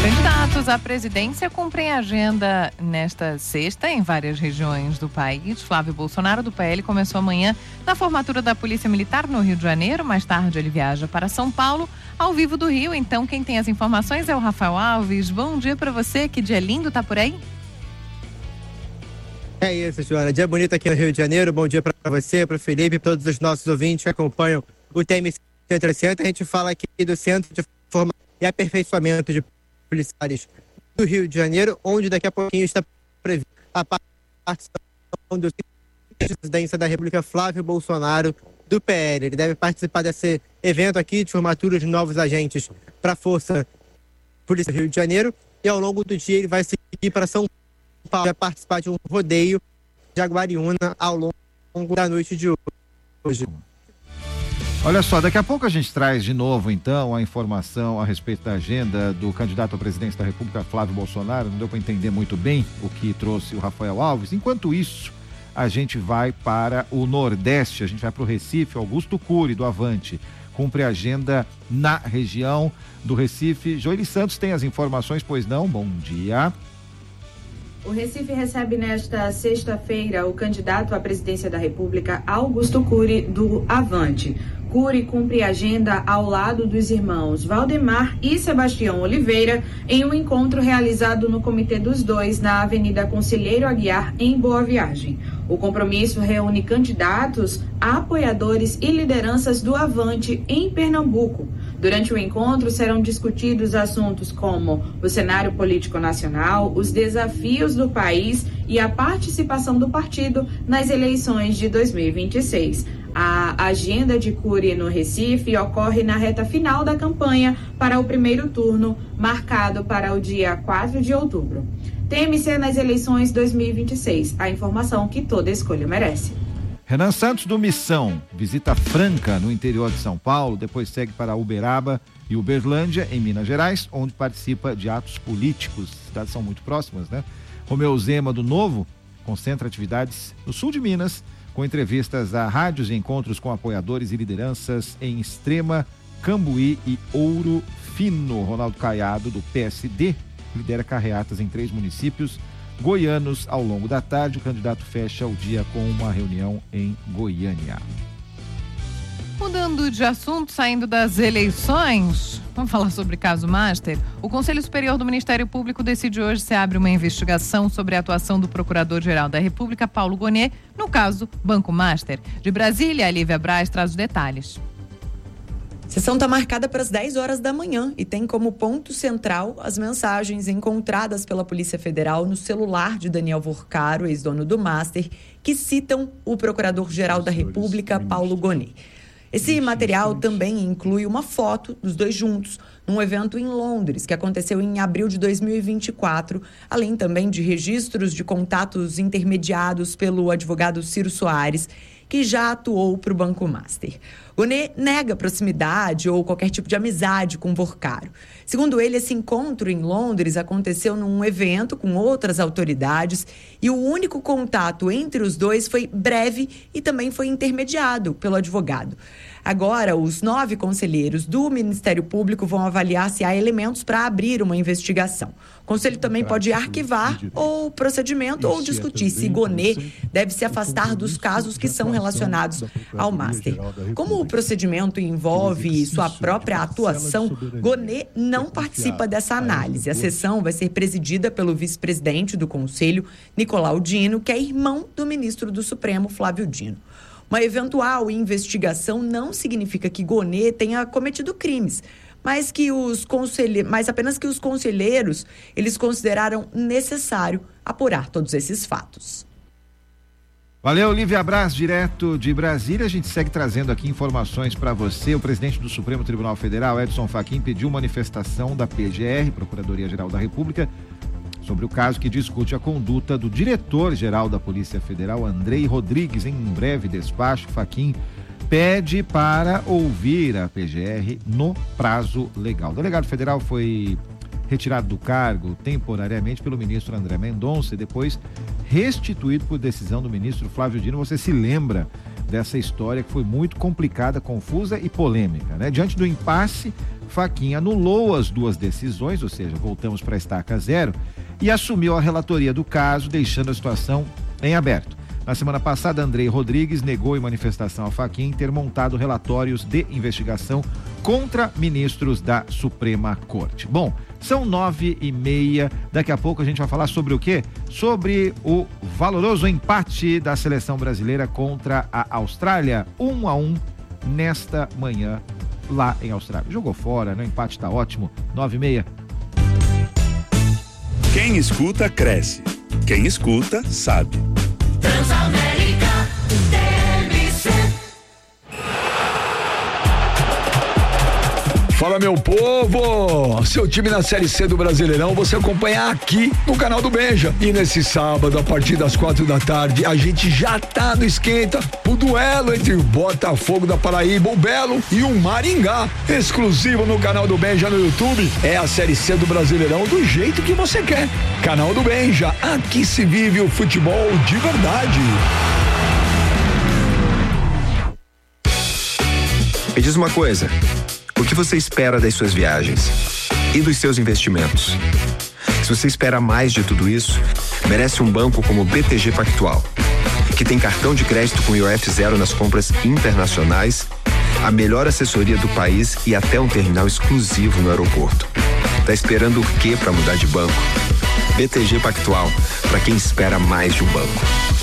Candidatos à presidência cumprem agenda nesta sexta em várias regiões do país. Flávio Bolsonaro, do PL, começou amanhã na formatura da Polícia Militar no Rio de Janeiro. Mais tarde ele viaja para São Paulo, ao vivo do Rio. Então quem tem as informações é o Rafael Alves. Bom dia para você, que dia lindo, tá por aí? É isso, Joana. Dia bonito aqui no Rio de Janeiro. Bom dia para você, para o Felipe, para todos os nossos ouvintes que acompanham o TMC 360. A gente fala aqui do Centro de Formação e Aperfeiçoamento de Policiais do Rio de Janeiro, onde daqui a pouquinho está prevista a participação do presidente da República, Flávio Bolsonaro, do PL. Ele deve participar desse evento aqui de formatura de novos agentes para a Força Polícia do Rio de Janeiro, e ao longo do dia ele vai seguir para São Paulo, vai participar de um rodeio de Jaguariúna ao longo da noite de hoje. Olha só, daqui a pouco a gente traz de novo, então, a informação a respeito da agenda do candidato à presidência da República, Flávio Bolsonaro. Não deu para entender muito bem o que trouxe o Rafael Alves. Enquanto isso, a gente vai para o Nordeste, a gente vai para o Recife. Augusto Cury, do Avante, cumpre a agenda na região do Recife. Joeli Santos tem as informações, pois não? Bom dia. O Recife recebe nesta sexta-feira o candidato à presidência da República, Augusto Cury, do Avante. Cury cumpre agenda ao lado dos irmãos Valdemar e Sebastião Oliveira em um encontro realizado no Comitê dos Dois, na Avenida Conselheiro Aguiar, em Boa Viagem. O compromisso reúne candidatos, apoiadores e lideranças do Avante em Pernambuco. Durante o encontro serão discutidos assuntos como o cenário político nacional, os desafios do país e a participação do partido nas eleições de 2026. A agenda de Cury no Recife ocorre na reta final da campanha para o primeiro turno, marcado para o dia 4 de outubro. TMC nas eleições 2026, a informação que toda escolha merece. Renan Santos, do Missão, visita Franca, no interior de São Paulo, depois segue para Uberaba e Uberlândia, em Minas Gerais, onde participa de atos políticos. As cidades são muito próximas, né? Romeu Zema, do Novo, concentra atividades no sul de Minas, com entrevistas a rádios e encontros com apoiadores e lideranças em Extrema, Cambuí e Ouro Fino. Ronaldo Caiado, do PSD, lidera carreatas em 3 municípios goianos. Ao longo da tarde, o candidato fecha o dia com uma reunião em Goiânia. Mudando de assunto, saindo das eleições, vamos falar sobre caso Master. O Conselho Superior do Ministério Público decide hoje se abre uma investigação sobre a atuação do Procurador-Geral da República, Paulo Gonet, no caso Banco Master. De Brasília, a Lívia Braz traz os detalhes. A sessão está marcada para as 10 horas da manhã e tem como ponto central as mensagens encontradas pela Polícia Federal no celular de Daniel Vorcaro, ex-dono do Master, que citam o Procurador-Geral da República, Paulo Gonet. Esse material também inclui uma foto dos dois juntos, num evento em Londres, que aconteceu em abril de 2024, além também de registros de contatos intermediados pelo advogado Ciro Soares, que já atuou para o Banco Master. Gonet nega proximidade ou qualquer tipo de amizade com Vorcaro. Segundo ele, esse encontro em Londres aconteceu num evento com outras autoridades e o único contato entre os dois foi breve e também foi intermediado pelo advogado. Agora, os 9 conselheiros do Ministério Público vão avaliar se há elementos para abrir uma investigação. O Conselho também pode arquivar o procedimento ou discutir se Gonet deve se afastar dos casos que são relacionados ao Master. Como o procedimento envolve sua própria atuação, Gonet não participa dessa análise. A sessão vai ser presidida pelo vice-presidente do Conselho, Nicolau Dino, que é irmão do ministro do Supremo, Flávio Dino. Uma eventual investigação não significa que Gonet tenha cometido crimes, mas apenas que os conselheiros eles consideraram necessário apurar todos esses fatos. Valeu, Lívia Braz, direto de Brasília. A gente segue trazendo aqui informações para você. O presidente do Supremo Tribunal Federal, Edson Fachin, pediu manifestação da PGR, Procuradoria-Geral da República, sobre o caso que discute a conduta do diretor-geral da Polícia Federal, Andrei Rodrigues. Em breve despacho, Fachin pede para ouvir a PGR no prazo legal. O delegado federal foi retirado do cargo temporariamente pelo ministro André Mendonça e depois restituído por decisão do ministro Flávio Dino. Você se lembra dessa história que foi muito complicada, confusa e polêmica, né? Diante do impasse, Fachin anulou as duas decisões, ou seja, voltamos para a estaca zero, e assumiu a relatoria do caso, deixando a situação em aberto. Na semana passada, Andrei Rodrigues negou em manifestação a Fachin ter montado relatórios de investigação contra ministros da Suprema Corte. Bom, são 9h30, daqui a pouco a gente vai falar sobre o quê? Sobre o valoroso empate da seleção brasileira contra a Austrália, 1-1 nesta manhã lá em Austrália. Jogou fora, né? O empate tá ótimo, 9h30. Quem escuta, cresce. Quem escuta, sabe. Transamérica TMC. Fala, meu povo! Seu time na Série C do Brasileirão você acompanha aqui no canal do Benja. E nesse sábado, a partir das 4h, a gente já tá no esquenta o duelo entre o Botafogo da Paraíba, o Belo, e o Maringá. Exclusivo no canal do Benja no YouTube. É a Série C do Brasileirão do jeito que você quer. Canal do Benja, aqui se vive o futebol de verdade. Me diz uma coisa. O que você espera das suas viagens e dos seus investimentos? Se você espera mais de tudo isso, merece um banco como o BTG Pactual, que tem cartão de crédito com IOF zero nas compras internacionais, a melhor assessoria do país e até um terminal exclusivo no aeroporto. Tá esperando o quê para mudar de banco? BTG Pactual, para quem espera mais de um banco.